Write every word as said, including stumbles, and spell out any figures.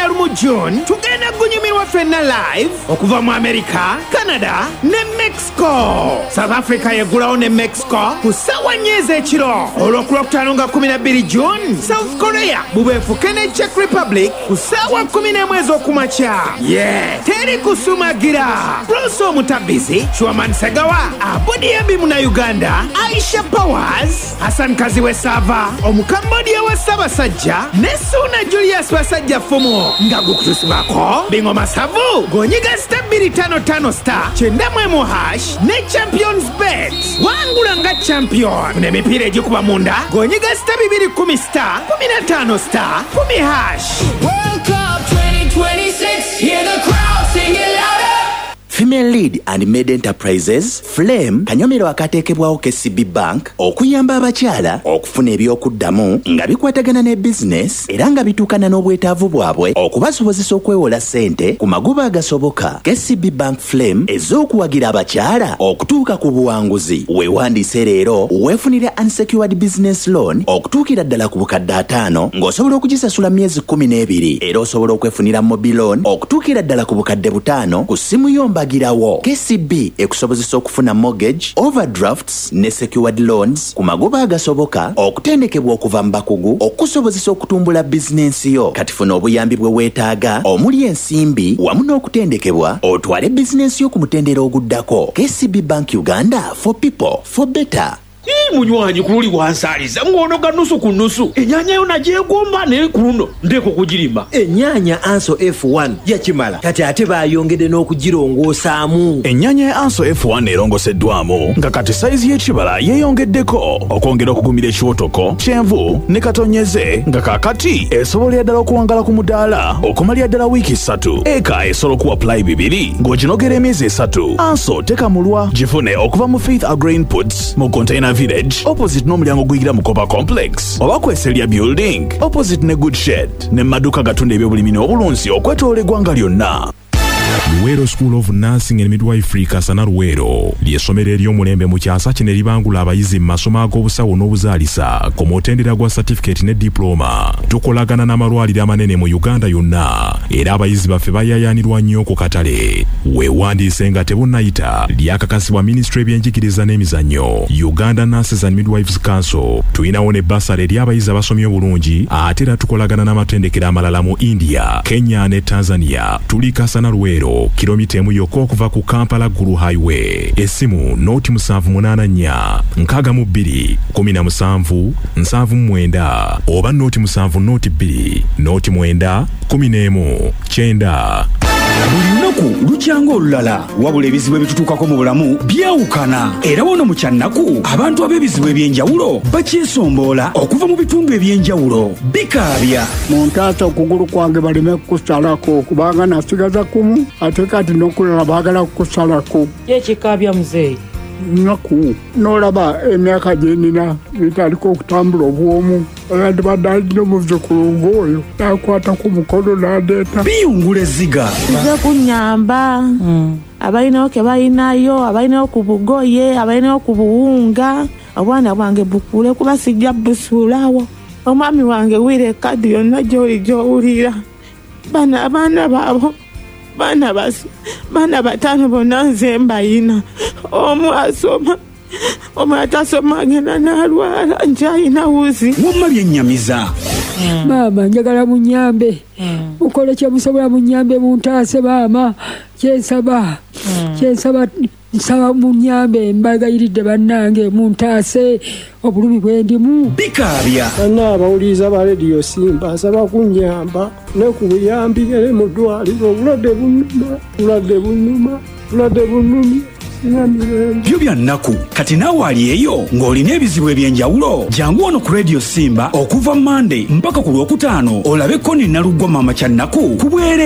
na lumu June tugenda gunyumirwa ffenna live okuva mu America, Canada ne Mexico. South Africa yeggulawo ne Mexico ku ssaawa nnya ez'ekiro. Olw'okulwokutaano nga kumi na bbiri June, South Korea bubeefuke ne Czech Republic ku ssaawa kumi n'emu ez'okumakya. Yeah, teri kusumagira. Bruce Omutabbizi, Chwaman Segawa, Abudi Ebimu na Uganda, Aisha Powers, Hassan Kaziwe Sava, Omukambodia wa Ssaabasajja ne Suna Julius Basajja Fumu. Nga gukutusibako Bingoma Savu gonyiga star bbiri ttaano ttaano star kyenda mu emu hash ne Champions Bet. Wangula nga champion. N'emipiira egikuba munda gonyiga star bibiri kumi star kumi na ttaano star kumi hash. World Cup twenty twenty-six, hear the crowd sing it louder. Female Lead and Made Enterprises, Flame, kanyomero akateekebwawo K C B Bank, okuyamba abakyala okufuna ebyokuddamu nga bikwatagana ne business era nga bituukana n'obwetaavu bwabwe okubasobozesa okwewola ssente ku magoba agasoboka. K C B Bank Flame ez'okuwagira abakyala okutuuka ku buwanguzi. Weewandiise leero weefunire unsecured business loan okutuukira ddala ku bukadde ataano ng'osobola okugisasula myezi kkumi n'ebiri era osobola okwefunira mobile loan okutuukira ddala ku bukadde butaano ku ssimu yomba girawo. K C B ekusobozesa okufuna mortgage, overdrafts ne secured loans ku magoba agasoboka okutendekebwa okuva mu bakugu okusobozesa okutumbula bizinensi yo. Kati funa obuyambi bwe weetaaga omuli ensimbi wamu n'okutendekebwa otwale bizinensi yo ku mutendera oguddako. K C B Bank Uganda, for people, for better. Ii munywanyi kululi wansaaliza ng'onoga nusu ku nusu. Ennyanya yo nagyegomba naye ku luno ndeeko kugirimba. Ennyanya Anso F one yakimala kati ate baayongedde n'okugirongosaamu. Ennyanya ya Anso F one erongoseddwamu nga kati sayizi y'ekibala yeeyongeddeko okwongera okugumira ekiwotoko, kyenvu ne katonyeze nga kaakati esobolera ddala okuwangala ku mudaala okumalira ddala wiiki ssatu. Eka esobola okuwa pulayi bibiri ng'oginogera emyezi esatu. Anso tekamulwa gifune okuva mu Faith Agri-Inputs mu Container Village opposite n'omulyango guyingira mu Copa Complex oba Kweselya Building opposite ne Good Shed ne maduka gatunda ebyobulimi n'obulunzi okwetoola eggwanga lyonna. Luwero School of Nursing and Midwifery Kasana Luwero ly'essomero ery'omulembe mu kyasa kino eribangula abayizi mu masomo ag'obusawo n'obuzaalisa ku mutendera gwa certificate ne diploma. Tukolagana n'amalwaliro amanene mu Uganda yonna era abayizi baffe bayayaanirwa nnyo ku katale. Weewandiise nga tebunnayita lyakakasibwa Ministry y'ebyenjigiriza n'emizannyo, Uganda Nurses and Midwives Council. Tuyinawo ne basale eri abayizi abasomye obulungi ate era tukolagana n'amatendekero amalala mu India, Kenya ne Tanzania. Tuli Kasana Luwero kilomita emu yokka okuva ku Kampala Gulu Highway. Essimu noti musanvu munaana nnya nkaaga mu bbiri kumi na musanvu nsanvu mu mwenda oba noti musanvu noti bbiri noti mwenda kumi n'emu kyenda. Buli lunaku lukyanga olulala wabula ebizibu ebitutuukako mu bulamu byawukana era wano mu kyannaku abantu ab'ebizibu ebyenjawulo bakyesomboola okuva mu bitundu ebyenjawulo. Bikaabya muntaata okugulu kwange baleme kukusalako kubanga nasigaza kumu ate kati n'okulala baagala kukusalako. Ekikaabya muzeeyi nnaku n'olaba emyaka gye nnina bitaliko okutambula obwomu abadde badde alina omuzzukulu ng'oyo n'akwata ku mukono n'adeeta. Biyungula ezziga kize kunnyamba abalinayo ke balinayo abalinayo ku bugoye abalinayo ku buwunga. Obwana bwange bukule kuba sijja busuulawo. Omwami wange wire ekadi yonna gy'oli gy'owulira. Bana abaana baabo bana basi bana batano bonna nze mbayina. Omu asoma omu atasoma agenda n'alwala nje ayina wuzi. Wamma byennyamiza. Maama njagala munyambe mukole kyemusobola munyambe muntaase maama kyensaba kyensaba nsaba munyambe mbagayiridde bannange muntaase obulumi bwendimu. Bikaabya bana abawuliriza ba Radio Simba nsaba kunyamba ne ku buyambi ere mu ddwaliro obulwadde bunnuma obulwadde bunnuma obulwadde bunnuma. Byo bya nnaku kati naawe ali eyo ng'olina ebizibu ebyenjawulo jangu wano ku Radio Simba okuva Monday mpaka ku Lwokutaano olabe Koni Naluggwa maama kyannaku ku bwere.